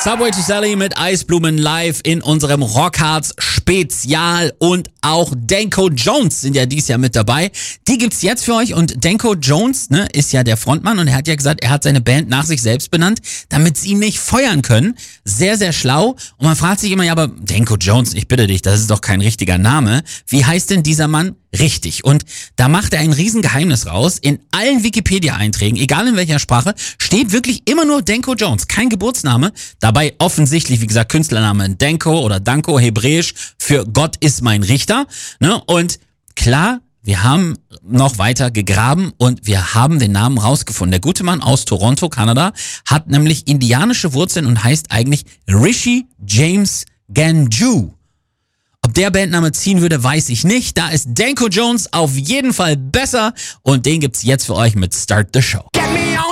Subway to Sally mit Eisblumen live in unserem Rockharz Spezial und auch Danko Jones sind ja dieses Jahr mit dabei. Die gibt's jetzt für euch und Danko Jones, ne, ist ja der Frontmann und er hat ja gesagt, er hat seine Band nach sich selbst benannt, damit sie ihn nicht feuern können. Sehr, sehr schlau. Und man fragt sich immer, ja, aber Danko Jones, ich bitte dich, das ist doch kein richtiger Name. Wie heißt denn dieser Mann richtig? Und da macht er ein Riesengeheimnis raus. In allen Wikipedia-Einträgen, egal in welcher Sprache, steht wirklich immer nur Danko Jones, kein Geburtsname. Dabei offensichtlich, wie gesagt, Künstlername Danko oder Danko, hebräisch für Gott ist mein Richter. Ne? Und klar, wir haben noch weiter gegraben und wir haben den Namen rausgefunden. Der gute Mann aus Toronto, Kanada, hat nämlich indianische Wurzeln und heißt eigentlich Rishi James Ganju. Ob der Bandname ziehen würde, weiß ich nicht. Da ist Danko Jones auf jeden Fall besser und den gibt's jetzt für euch mit Start the Show.